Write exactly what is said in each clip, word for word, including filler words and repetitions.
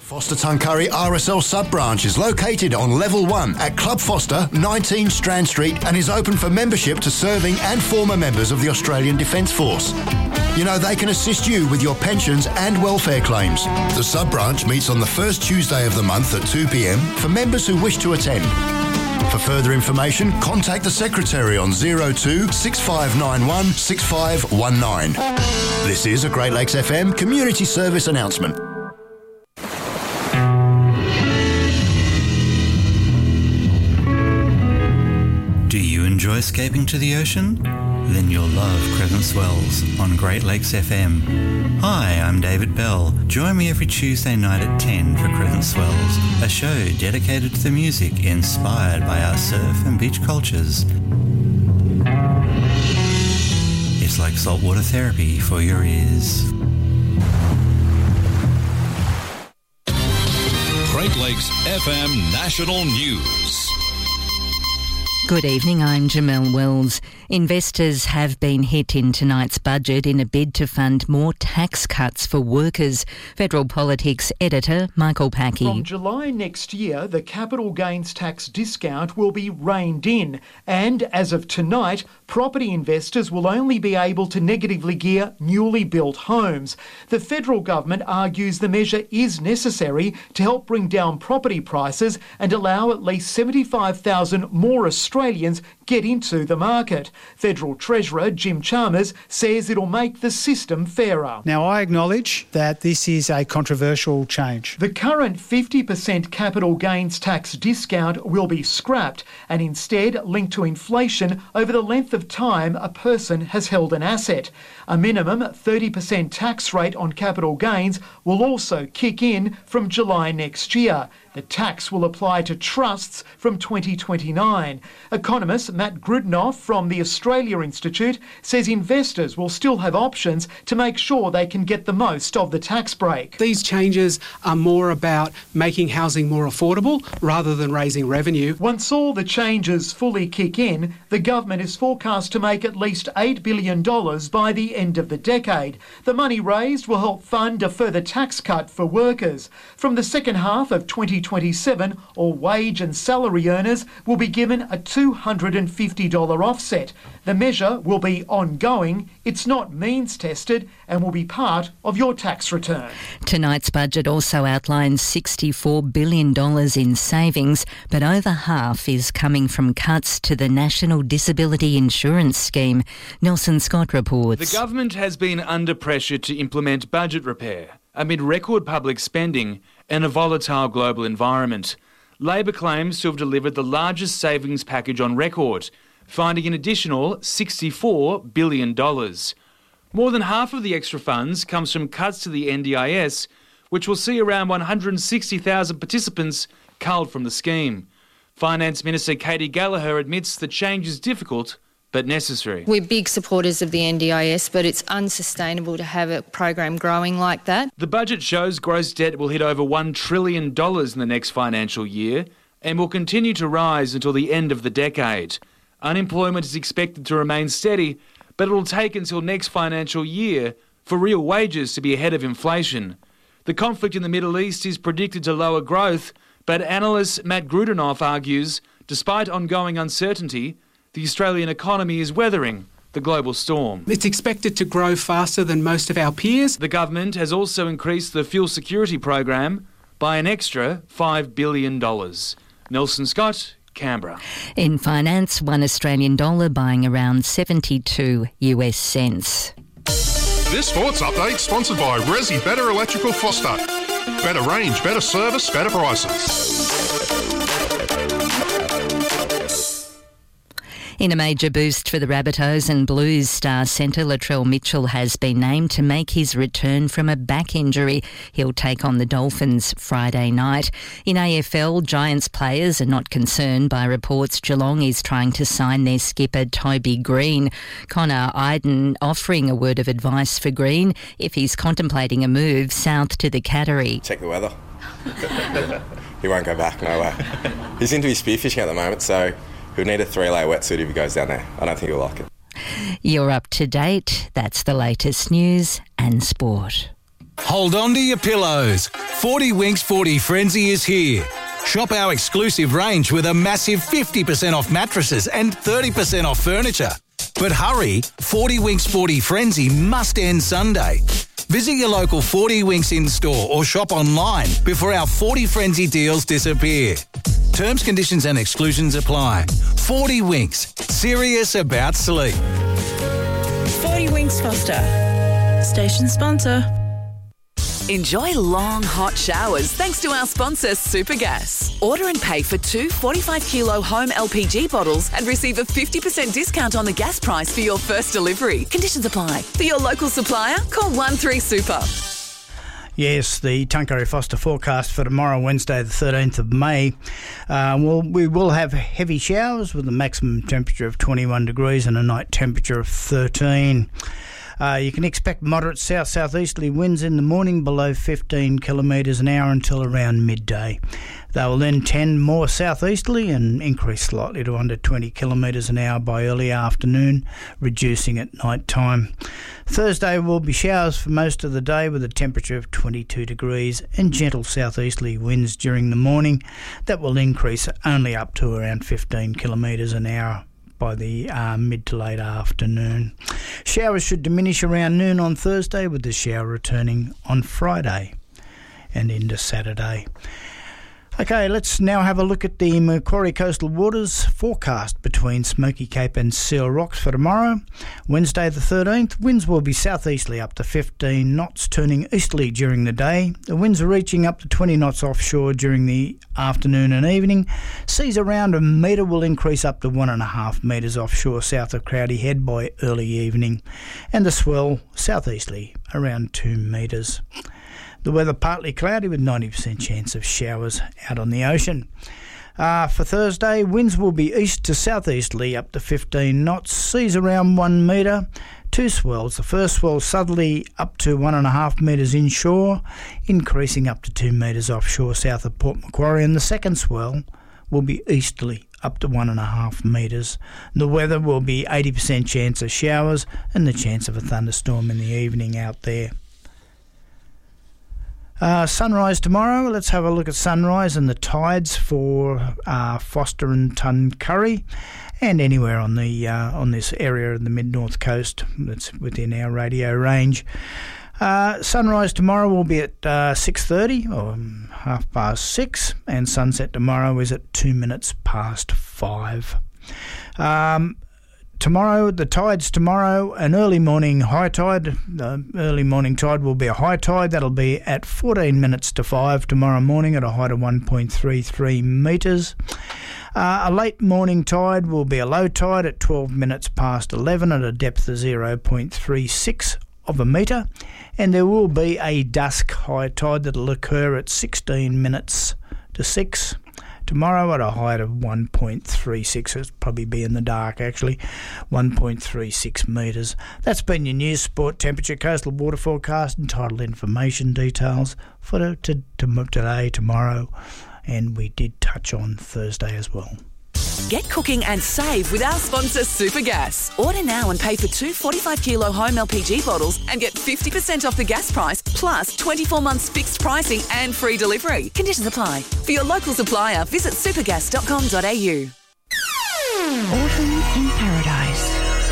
Foster Tuncurry R S L sub-branch is located on level one at Club Foster, nineteen Strand Street, and is open for membership to serving and former members of the Australian Defence Force. You know, they can assist you with your pensions and welfare claims. The sub-branch meets on the first Tuesday of the month at two p m for members who wish to attend. For further information, contact the Secretary on zero two six five nine one six five one nine. This is a Great Lakes F M community service announcement. Do you enjoy escaping to the ocean? Then you'll love Crescent Swells on Great Lakes F M. Hi, I'm David Bell. Join me every Tuesday night at ten for Crescent Swells, a show dedicated to the music inspired by our surf and beach cultures. It's like saltwater therapy for your ears. Great Lakes F M National News. Good evening, I'm Jamelle Wells. Investors have been hit in tonight's budget in a bid to fund more tax cuts for workers. Federal Politics editor Michael Packey. From July next year, the capital gains tax discount will be reined in, and as of tonight, property investors will only be able to negatively gear newly built homes. The federal government argues the measure is necessary to help bring down property prices and allow at least seventy-five thousand more Australians get into the market. Federal Treasurer Jim Chalmers says it'll make the system fairer. Now, I acknowledge that this is a controversial change. The current fifty percent capital gains tax discount will be scrapped and instead linked to inflation over the length of time a person has held an asset. A minimum thirty percent tax rate on capital gains will also kick in from July next year. The tax will apply to trusts from twenty twenty-nine. Economist Matt Grudnoff from the Australia Institute says investors will still have options to make sure they can get the most of the tax break. These changes are more about making housing more affordable rather than raising revenue. Once all the changes fully kick in, the government is forecast to make at least eight billion dollars by the end of the decade. The money raised will help fund a further tax cut for workers. From the second half of twenty twenty-seven, all wage and salary earners will be given a two hundred fifty dollars offset. The measure will be ongoing, it's not means tested, and will be part of your tax return. Tonight's budget also outlines sixty-four billion dollars in savings, but over half is coming from cuts to the National Disability Insurance Scheme. Nelson Scott reports. The government has been under pressure to implement budget repair amid record public spending and a volatile global environment. Labor claims to have delivered the largest savings package on record, finding an additional sixty-four billion dollars. More than half of the extra funds comes from cuts to the N D I S, which will see around one hundred sixty thousand participants culled from the scheme. Finance Minister Katie Gallagher admits the change is difficult but necessary. We're big supporters of the N D I S, but it's unsustainable to have a program growing like that. The budget shows gross debt will hit over one trillion dollars in the next financial year and will continue to rise until the end of the decade. Unemployment is expected to remain steady, but it will take until next financial year for real wages to be ahead of inflation. The conflict in the Middle East is predicted to lower growth, but analyst Matt Grudnoff argues, despite ongoing uncertainty, the Australian economy is weathering the global storm. It's expected to grow faster than most of our peers. The government has also increased the fuel security program by an extra five billion dollars. Nelson Scott, Canberra. In finance, one Australian dollar buying around seventy-two US cents. This sports update sponsored by Resi Better Electrical Foster. Better range, better service, better prices. In a major boost for the Rabbitohs and Blues, star centre Latrell Mitchell has been named to make his return from a back injury. He'll take on the Dolphins Friday night. In A F L, Giants players are not concerned by reports Geelong is trying to sign their skipper Toby Green. Connor Iden offering a word of advice for Green if he's contemplating a move south to the Cattery. Check the weather. He won't go back, no way. He's into his spearfishing at the moment, so he'll need a three-layer wetsuit if he goes down there. I don't think he'll like it. You're up to date. That's the latest news and sport. Hold on to your pillows. forty Winks forty Frenzy is here. Shop our exclusive range with a massive fifty percent off mattresses and thirty percent off furniture. But hurry, forty Winks forty Frenzy must end Sunday. Visit your local forty Winks in-store or shop online before our forty Frenzy deals disappear. Terms, conditions and exclusions apply. forty Winks, serious about sleep. forty Winks Foster, station sponsor. Enjoy long, hot showers thanks to our sponsor, Supergas. Order and pay for two forty-five kilo home L P G bottles and receive a fifty percent discount on the gas price for your first delivery. Conditions apply. For your local supplier, call one three super. Yes, the Tuncurry Foster forecast for tomorrow, Wednesday the thirteenth of May. Uh, well, we will have heavy showers with a maximum temperature of twenty-one degrees and a night temperature of thirteen. Uh, you can expect moderate south-southeasterly winds in the morning below fifteen kilometres an hour until around midday. They will then tend more southeasterly and increase slightly to under twenty kilometres an hour by early afternoon, reducing at night time. Thursday will be showers for most of the day with a temperature of twenty-two degrees and gentle southeasterly winds during the morning. That will increase only up to around fifteen kilometres an hour by the uh, mid to late afternoon. Showers should diminish around noon on Thursday, with the shower returning on Friday and into Saturday. Okay, let's now have a look at the Macquarie Coastal Waters forecast between Smoky Cape and Seal Rocks for tomorrow. Wednesday the thirteenth, winds will be southeasterly up to fifteen knots, turning easterly during the day. The winds are reaching up to twenty knots offshore during the afternoon and evening. Seas around a metre will increase up to one and a half metres offshore south of Crowdy Head by early evening. And the swell southeasterly around two metres. The weather partly cloudy with ninety percent chance of showers out on the ocean. Uh, for Thursday, winds will be east to southeasterly up to fifteen knots, seas around one metre, two swells. The first swell southerly up to one and a half metres inshore, increasing up to two metres offshore south of Port Macquarie, and the second swell will be easterly up to one and a half metres. The weather will be eighty percent chance of showers and the chance of a thunderstorm in the evening out there. Uh, sunrise tomorrow. Let's have a look at sunrise and the tides for uh, Foster and Tuncurry, and anywhere on the uh, on this area of the mid-north coast that's within our radio range. Uh, sunrise tomorrow will be at uh, six thirty or half past six, and sunset tomorrow is at two minutes past five. Um, Tomorrow, the tides tomorrow, an early morning high tide. The early morning tide will be a high tide. That'll be at fourteen minutes to five tomorrow morning at a height of one point three three metres. Uh, a late morning tide will be a low tide at twelve minutes past eleven at a depth of zero point three six of a metre. And there will be a dusk high tide that'll occur at sixteen minutes to six. Tomorrow at a height of one point three six, it'll probably be in the dark actually, one point three six metres. That's been your news, sport, temperature, coastal water forecast and tidal information details for to, to, to today, tomorrow, and we did touch on Thursday as well. Get cooking and save with our sponsor Supergas. Order now and pay for two forty-five kilo home L P G bottles and get fifty percent off the gas price plus twenty-four months fixed pricing and free delivery. Conditions apply. For your local supplier, visit supergas dot com dot a u. Autumn in Paradise.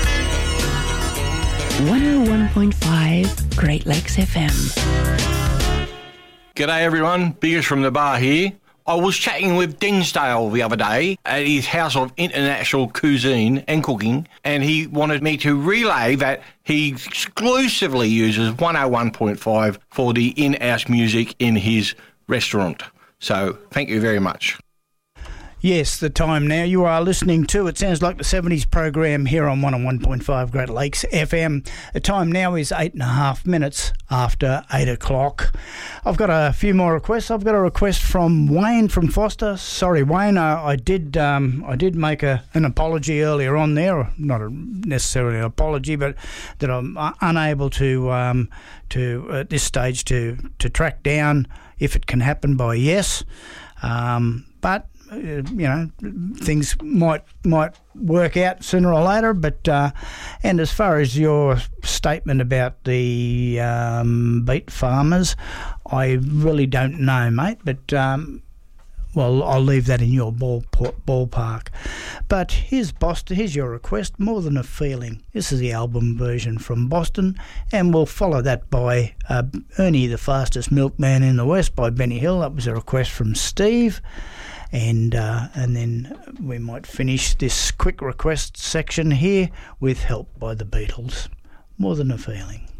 one oh one point five Great Lakes F M. G'day everyone, Biggers from the bar here. I was chatting with Dinsdale the other day at his House of International Cuisine and Cooking, and he wanted me to relay that he exclusively uses one oh one point five for the in-house music in his restaurant. So, thank you very much. Yes, the time now you are listening to, it sounds like the seventies program here on one oh one point five Great Lakes F M. The time now is eight and a half minutes after eight o'clock. I've got a few more requests. I've got a request from Wayne from Foster. Sorry, Wayne, I, I did um, I did make a, an apology earlier on there, or not a, necessarily an apology, but that I'm unable to um, to at this stage to to track down if it can happen by yes, um, but. uh, you know, things might might work out sooner or later. But uh, and as far as your statement about the um, beet farmers, I really don't know, mate. But um, well, I'll leave that in your ball, ballpark. But here's Boston. Here's your request, More Than a Feeling. This is the album version from Boston, and we'll follow that by uh, Ernie the Fastest Milkman in the West by Benny Hill. That was a request from Steve. And uh, and then we might finish this quick request section here with Help by the Beatles. More Than a Feeling.